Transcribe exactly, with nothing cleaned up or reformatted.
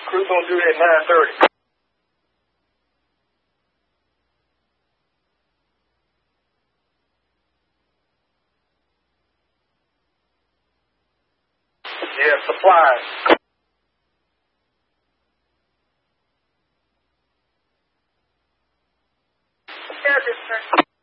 Crew's on duty at nine thirty. Yeah, supplies. Yeah, dispatch.